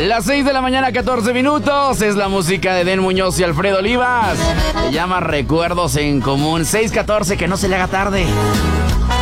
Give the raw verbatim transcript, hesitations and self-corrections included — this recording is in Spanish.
Las seis de la mañana, catorce minutos. Es la música de Den Muñoz y Alfredo Olivas. Se llama Recuerdos en Común. seis catorce, que no se le haga tarde.